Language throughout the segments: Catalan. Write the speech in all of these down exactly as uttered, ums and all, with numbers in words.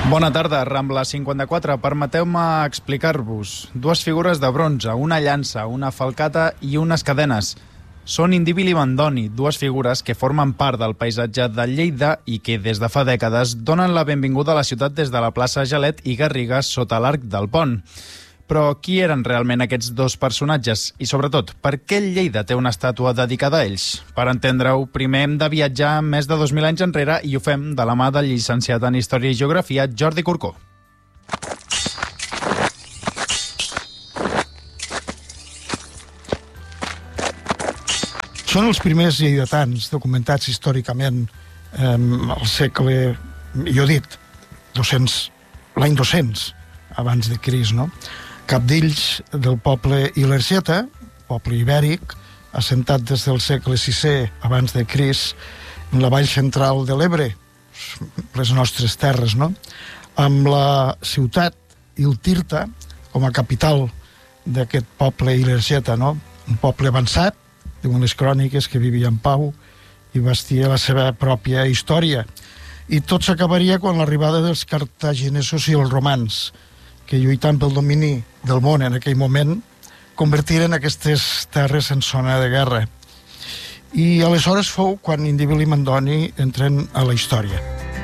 Bona tarda, Rambla cinquanta-quatre. Permeteu-me explicar-vos dues figures de bronze, una llança, una falcata i unes cadenes. Són Indíbil i Mandoni, dues figures que formen part del paisatge de Lleida i que des de fa dècades donen la benvinguda a la ciutat des de la plaça Gelet i Garrigues sota l'Arc del Pont. Però qui eren realment aquests dos personatges? I sobretot, per què Lleida té una estàtua dedicada a ells? Per entendre-ho, primer hem de viatjar més de dos mil anys enrere i ho fem de la mà del llicenciat en Història i Geografia, Jordi Corcó. Són els primers lleidatans documentats històricament eh, al segle, jo he dit, dos-cents, l'any dos-cents abans de Crist, no? Cap d'ells del poble Ilergeta, poble ibèric, assentat des del segle sisè abans de Crist, en la vall central de l'Ebre, les nostres terres, no? Amb la ciutat Iltirta com a capital d'aquest poble Ilergeta, no? Un poble avançat, diuen les cròniques, que vivia en pau i vestia la seva pròpia història. I tot s'acabaria quan l'arribada dels cartaginesos i els romans, que lluitant pel domini del món en aquell moment, convertiren aquestes terres en zona de guerra. I aleshores fou quan Indíbil i Mandoni entren a la història.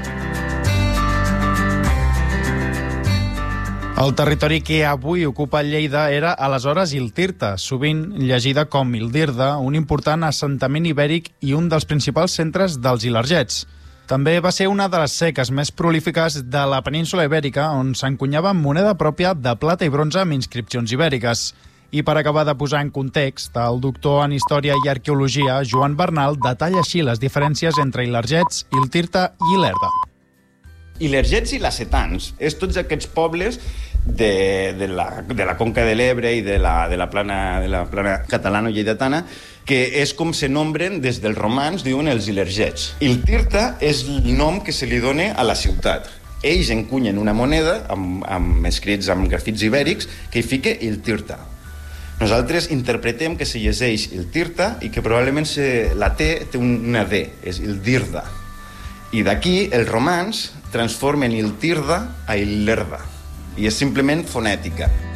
El territori que avui ocupa Lleida era aleshores Iltirta, sovint llegida com Ildirda, un important assentament ibèric i un dels principals centres dels ilergets. També va ser una de les seques més prolífiques de la península ibèrica, on s'encunyava moneda pròpia de plata i bronze amb inscripcions ibèriques. I per acabar de posar en context, el doctor en Història i Arqueologia, Joan Bernal, detalla així les diferències entre ilergets, Iltirta i Ilerda. Ilergets i lacetans és tots aquests pobles de, de, la, de la conca de l'Ebre i de la, de la plana, de la plana catalano-lleidatana, que és com se nombren des dels romans, diuen els ilergets. Iltirta és el nom que se li dona a la ciutat. Ells encunyen una moneda amb, amb escrits amb grafits ibèrics que hi fica Iltirta. Nosaltres interpretem que se llegeix Iltirta i que probablement se, la T té una D, és Ildirda. I d'aquí els romans transformen Iltirda a Illerda. I és simplement fonètica.